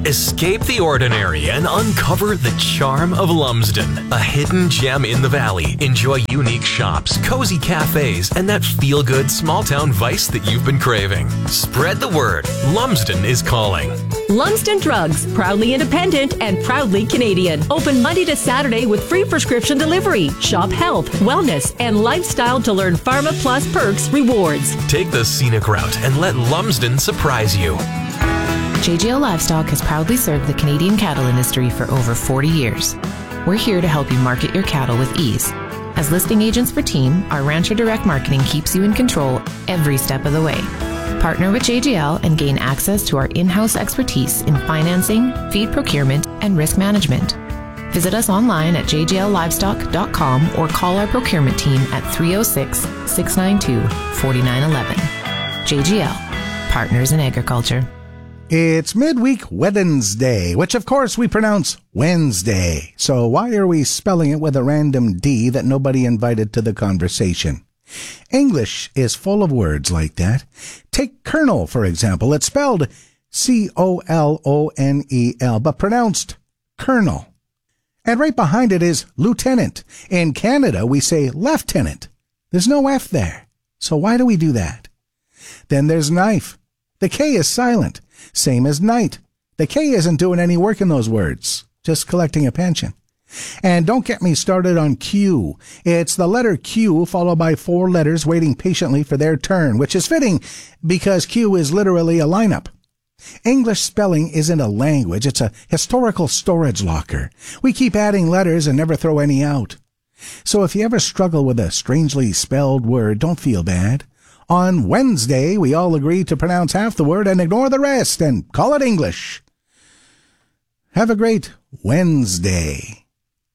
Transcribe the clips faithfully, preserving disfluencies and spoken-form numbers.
Escape the ordinary and uncover the charm of Lumsden, a hidden gem in the valley. Enjoy unique shops, cozy cafes, and that feel-good small-town vice that you've been craving. Spread the word. Lumsden is calling. Lumsden Drugs, proudly independent and proudly Canadian. Open Monday to Saturday with free prescription delivery. Shop health, wellness, and lifestyle to learn Pharma Plus perks rewards. Take the scenic route and let Lumsden surprise you. J G L Livestock has proudly served the Canadian cattle industry for over forty years. We're here to help you market your cattle with ease. As listing agents for Team, our Rancher Direct Marketing keeps you in control every step of the way. Partner with J G L and gain access to our in-house expertise in financing, feed procurement, and risk management. Visit us online at j g l livestock dot com or call our procurement team at three oh six, six nine two, four nine one one. J G L, Partners in Agriculture. It's midweek Wednesday, which of course we pronounce Wednesday. So why are we spelling it with a random D that nobody invited to the conversation? English is full of words like that. Take colonel, for example. It's spelled C O L O N E L, but pronounced colonel. And right behind it is lieutenant. In Canada, we say lieutenant. There's no F there. So why do we do that? Then there's knife. The K is silent. Same as night. The K isn't doing any work in those words, just collecting a pension. And don't get me started on Q. It's the letter Q followed by four letters waiting patiently for their turn, which is fitting because Q is literally a lineup. English spelling isn't a language, it's a historical storage locker. We keep adding letters and never throw any out. So if you ever struggle with a strangely spelled word, don't feel bad. On Wednesday, we all agree to pronounce half the word and ignore the rest and call it English. Have a great Wednesday.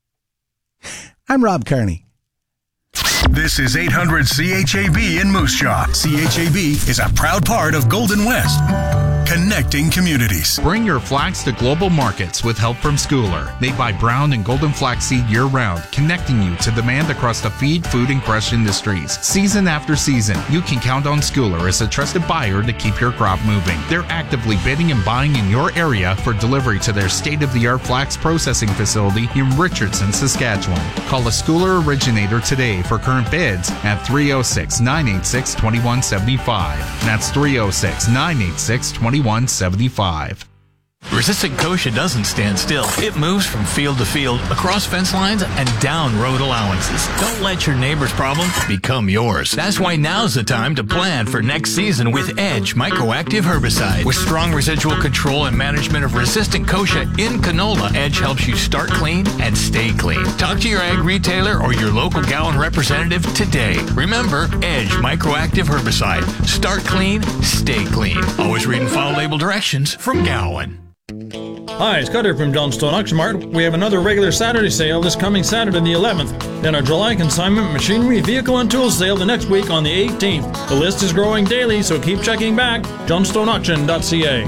I'm Rob Kearney. This is eight hundred C H A B in Moose Jaw. C H A B is a proud part of Golden West, connecting communities. Bring your flax to global markets with help from Schooler. They buy brown and golden flaxseed year-round, connecting you to demand across the feed, food, and crush industries. Season after season, you can count on Schooler as a trusted buyer to keep your crop moving. They're actively bidding and buying in your area for delivery to their state-of-the-art flax processing facility in Richardson, Saskatchewan. Call a Schooler originator today for current bids at three oh six, nine eight six, two one seven five. That's three oh six, nine eight six, two one seven five. Resistant Kochia doesn't stand still. It moves from field to field, across fence lines, and down road allowances. Don't let your neighbor's problem become yours. That's why now's the time to plan for next season with Edge Microactive Herbicide. With strong residual control and management of resistant Kochia in canola, Edge helps you start clean and stay clean. Talk to your ag retailer or your local Gowan representative today. Remember, Edge Microactive Herbicide. Start clean, stay clean. Always read and follow label directions from Gowan. Hi, it's Cutter from Johnstone Auction Mart. We have another regular Saturday sale this coming Saturday the eleventh. Then our July consignment machinery, vehicle, and tools sale the next week on the eighteenth. The list is growing daily, so keep checking back. johnstone auction dot c a.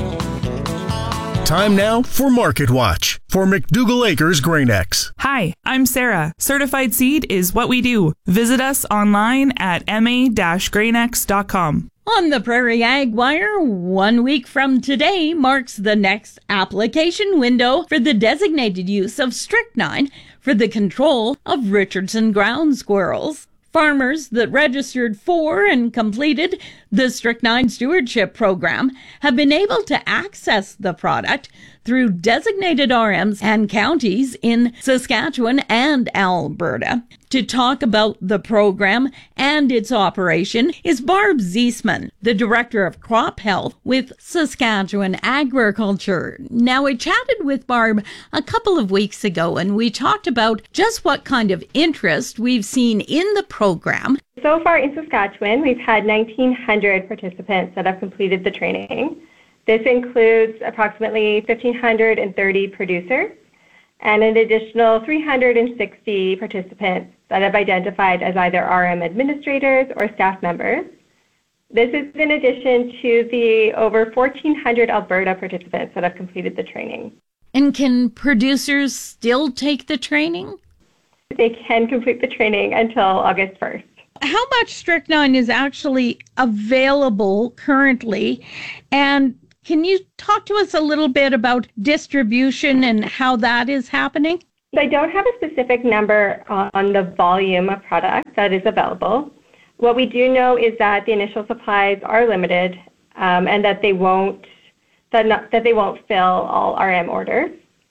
Time now for Market Watch for McDougall Acres Grain-X. Hi, I'm Sarah. Certified Seed is what we do. Visit us online at m a dash grain x dot com. On the Prairie Ag Wire, one week from today marks the next application window for the designated use of strychnine for the control of Richardson ground squirrels. Farmers that registered for and completed the Strychnine Stewardship Program have been able to access the product through designated R Ms and counties in Saskatchewan and Alberta. To talk about the program and its operation is Barb Ziesman, the Director of Crop Health with Saskatchewan Agriculture. Now, we chatted with Barb a couple of weeks ago, and we talked about just what kind of interest we've seen in the program. So far in Saskatchewan, we've had nineteen hundred participants that have completed the training. This includes approximately one thousand five hundred thirty producers and an additional three hundred sixty participants that have identified as either R M administrators or staff members. This is in addition to the over fourteen hundred Alberta participants that have completed the training. And can producers still take the training? They can complete the training until August first. How much strychnine is actually available currently, and Can you talk to us a little bit about distribution and how that is happening? I don't have a specific number on the volume of product that is available. What we do know is that the initial supplies are limited um, and that they won't that, not, that they won't fill all R M orders.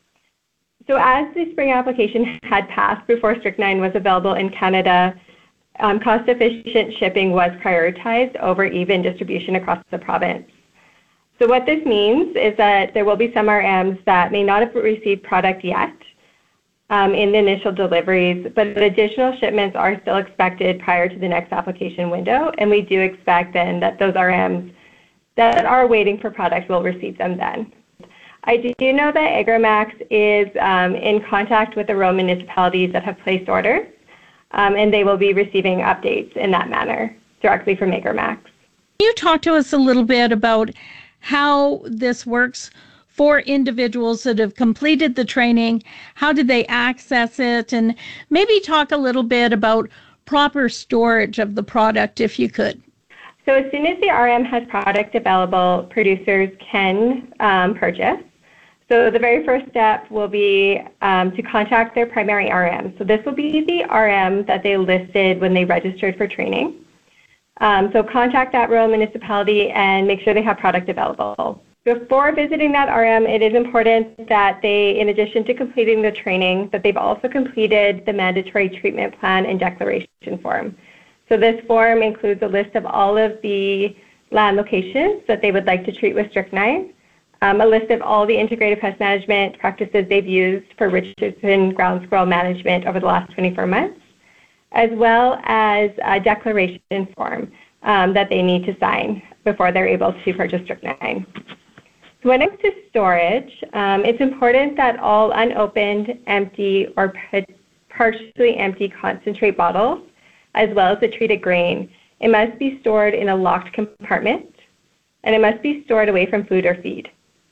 So as the spring application had passed before strychnine was available in Canada, um, cost-efficient shipping was prioritized over even distribution across the province. So what this means is that there will be some R Ms that may not have received product yet um, in the initial deliveries, but additional shipments are still expected prior to the next application window, and we do expect then that those R Ms that are waiting for product will receive them then. I do know that Agramax is um, in contact with the rural municipalities that have placed orders, um, and they will be receiving updates in that manner directly from Agramax. Can you talk to us a little bit about how this works for individuals that have completed the training? How did they access it? And maybe talk a little bit about proper storage of the product, if you could. So as soon as the R M has product available, producers can um, purchase. So the very first step will be um, to contact their primary R M. So this will be the R M that they listed when they registered for training. Um, so contact that rural municipality and make sure they have product available. Before visiting that R M, it is important that they, in addition to completing the training, that they've also completed the mandatory treatment plan and declaration form. So this form includes a list of all of the land locations that they would like to treat with strychnine, um, a list of all the integrated pest management practices they've used for Richardson ground squirrel management over the last twenty-four months, as well as a declaration form um, that they need to sign before they're able to purchase strychnine. So when it comes to storage, um, it's important that all unopened, empty, or partially empty concentrate bottles, as well as the treated grain, it must be stored in a locked compartment, and it must be stored away from food or feed.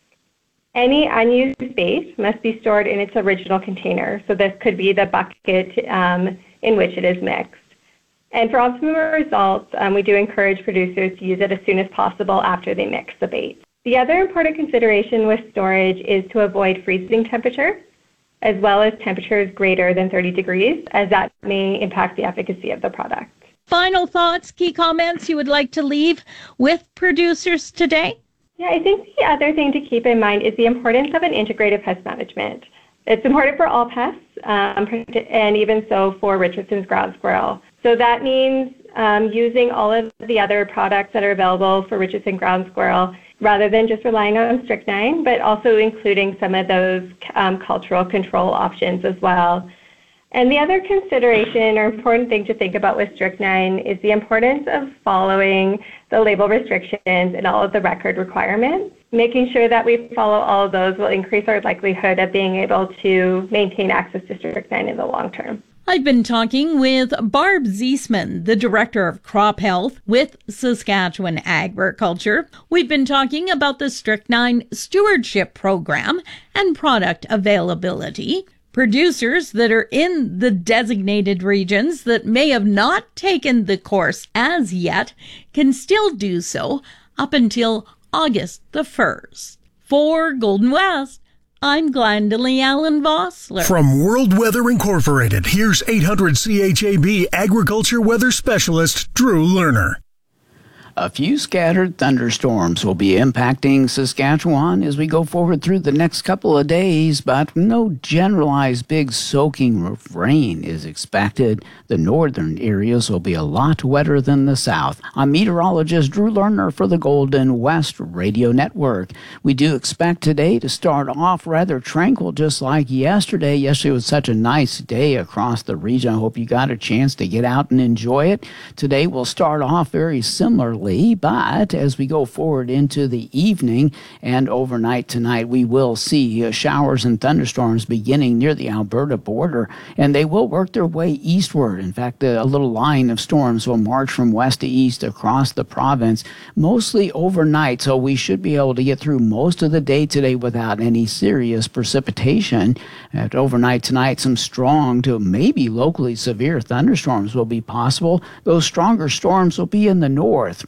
Any unused space must be stored in its original container. So this could be the bucket um, in which it is mixed. And for optimum results, um, we do encourage producers to use it as soon as possible after they mix the bait. The other important consideration with storage is to avoid freezing temperature, as well as temperatures greater than thirty degrees, as that may impact the efficacy of the product. Final thoughts, key comments you would like to leave with producers today? Yeah, I think the other thing to keep in mind is the importance of an integrated pest management. It's important for all pests, um, and even so for Richardson's ground squirrel. So that means um, using all of the other products that are available for Richardson ground squirrel, rather than just relying on strychnine, but also including some of those um, cultural control options as well. And the other consideration or important thing to think about with strychnine is the importance of following the label restrictions and all of the record requirements. Making sure that we follow all of those will increase our likelihood of being able to maintain access to strychnine in the long term. I've been talking with Barb Ziesman, the Director of Crop Health with Saskatchewan Agriculture. We've been talking about the Strychnine Stewardship Program and product availability. Producers that are in the designated regions that may have not taken the course as yet can still do so up until August the first. For Golden West, I'm Glendalee Allen Vossler. From World Weather Incorporated, here's eight hundred C H A B Agriculture Weather Specialist Drew Lerner. A few scattered thunderstorms will be impacting Saskatchewan as we go forward through the next couple of days, but no generalized big soaking rain is expected. The northern areas will be a lot wetter than the south. I'm meteorologist Drew Lerner for the Golden West Radio Network. We do expect today to start off rather tranquil, just like yesterday. Yesterday was such a nice day across the region. I hope you got a chance to get out and enjoy it. Today we'll start off very similarly. But as we go forward into the evening and overnight tonight, we will see uh, showers and thunderstorms beginning near the Alberta border, and they will work their way eastward. In fact, a little line of storms will march from west to east across the province, mostly overnight, so we should be able to get through most of the day today without any serious precipitation. At overnight tonight, some strong to maybe locally severe thunderstorms will be possible. Those stronger storms will be in the north.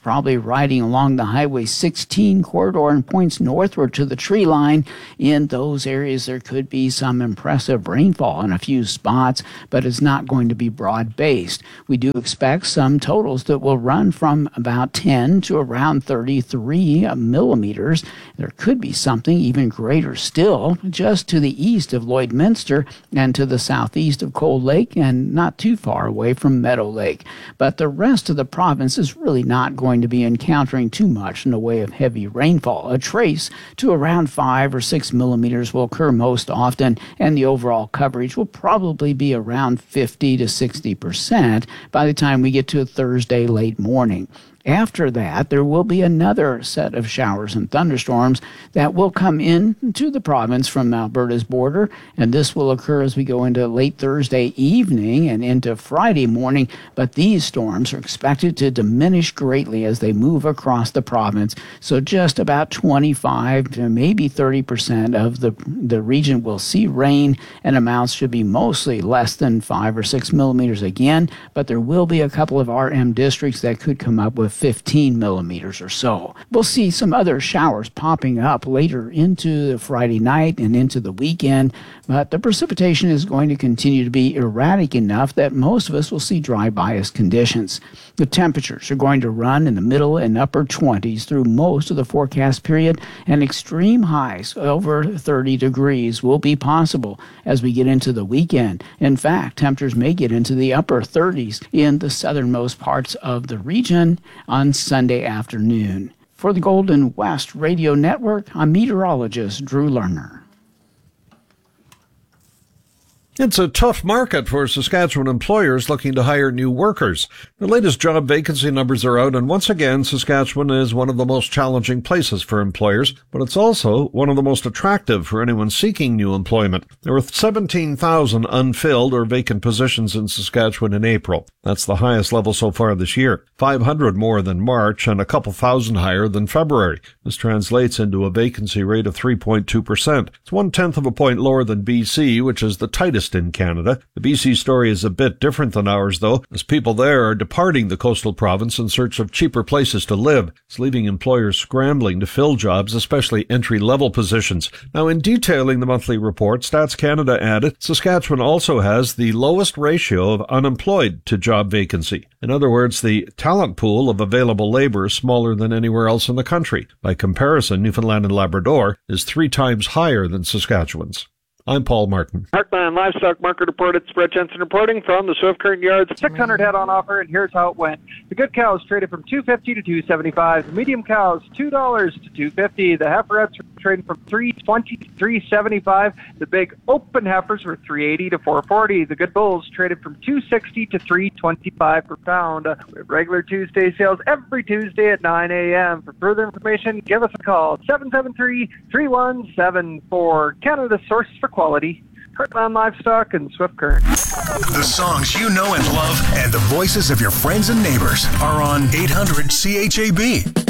probably riding along the Highway sixteen corridor and points northward to the tree line. In those areas, there could be some impressive rainfall in a few spots, but it's not going to be broad-based. We do expect some totals that will run from about ten to around thirty-three millimeters. There could be something even greater still just to the east of Lloydminster and to the southeast of Cold Lake and not too far away from Meadow Lake. But the rest of the province is really not going to be encountering too much in the way of heavy rainfall. A trace to around five or six millimeters will occur most often, and the overall coverage will probably be around fifty to sixty percent by the time we get to Thursday late morning. After that, there will be another set of showers and thunderstorms that will come into the province from Alberta's border, and this will occur as we go into late Thursday evening and into Friday morning. But these storms are expected to diminish greatly as they move across the province. So just about twenty-five to maybe thirty percent of the, the region will see rain, and amounts should be mostly less than five or six millimeters again, but there will be a couple of R M districts that could come up with fifteen millimeters or so. We'll see some other showers popping up later into the Friday night and into the weekend, but the precipitation is going to continue to be erratic enough that most of us will see dry bias conditions. The temperatures are going to run in the middle and upper twenties through most of the forecast period, and extreme highs over thirty degrees will be possible as we get into the weekend. In fact, temperatures may get into the upper thirties in the southernmost parts of the region on Sunday afternoon. For the Golden West Radio Network, I'm meteorologist Drew Lerner. It's a tough market for Saskatchewan employers looking to hire new workers. The latest job vacancy numbers are out, and once again, Saskatchewan is one of the most challenging places for employers, but it's also one of the most attractive for anyone seeking new employment. There were seventeen thousand unfilled or vacant positions in Saskatchewan in April. That's the highest level so far this year, five hundred more than March and a couple thousand higher than February. This translates into a vacancy rate of three point two percent. It's one-tenth of a point lower than B C, which is the tightest in Canada. The B C story is a bit different than ours, though, as people there are departing the coastal province in search of cheaper places to live. It's leaving employers scrambling to fill jobs, especially entry-level positions. Now, in detailing the monthly report, Stats Canada added, Saskatchewan also has the lowest ratio of unemployed to job vacancy. In other words, the talent pool of available labor is smaller than anywhere else in the country. By comparison, Newfoundland and Labrador is three times higher than Saskatchewan's. I'm Paul Martin. Heartland Livestock Market Report. It's Brett Jensen reporting from the Swift Current Yards. six hundred head on offer, and here's how it went. The good cows traded from two fifty to two seventy-five. The medium cows two dollars to two fifty. The heiferettes traded from three twenty to three seventy-five. The big open heifers were three eighty to four forty. The good bulls traded from two sixty to three twenty-five per pound. We have regular Tuesday sales every Tuesday at nine a.m. For further information, give us a call, seven seven three, three one seven four. Canada's source for quality. Heartland Livestock and Swift Current. The songs you know and love and the voices of your friends and neighbors are on eight hundred C H A B.